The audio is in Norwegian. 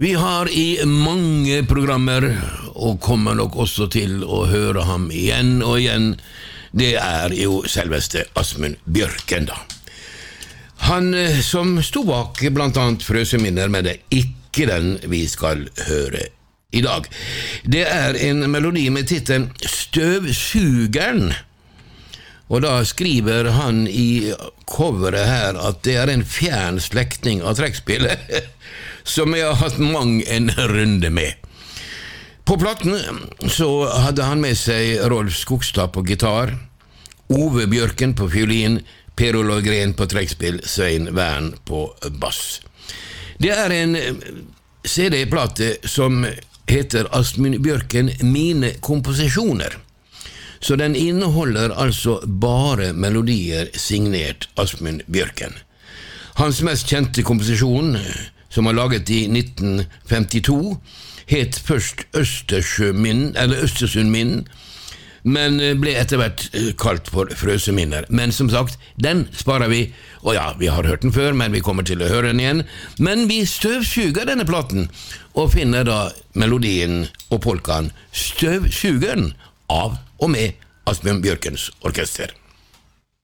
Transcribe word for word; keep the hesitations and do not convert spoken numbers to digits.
Vi har i mange programmer, og kommer nok også til å høre ham igjen og igjen, det er jo selveste Asmund Bjørken da. Han som sto bak blant annet Frøseminner, men det er ikke den vi skal høre i dag. Det er en melodi med titelen Støvsugeren, og da skriver han i coveret her at det er en fjern slektning av trekkspillet, som jeg har hatt mang en runde med. På platten så hadde han med seg Rolf Skogstad på gitar, Ove Bjørken på fiolin, Per Olav Gren på trekkspill, Svein Vern på bass. Det er en C D-plate som heter Asmund Bjørken Mine komposisjoner. Så den inneholder altså bare melodier signert Asmund Bjørken. Hans mest kjente komposisjon, som han laget i nitten femtito, het først Østersjøminn, eller Østersundminn, men ble etter hvert kalt for Frøseminner. Men som sagt, den sparer vi, og ja, vi har hørt den før, men vi kommer til å høre den igjen. Men vi støvsuger denne platen, og finner da melodien og polkaen Støvsugeren av og med Asmund Bjørkens orkester.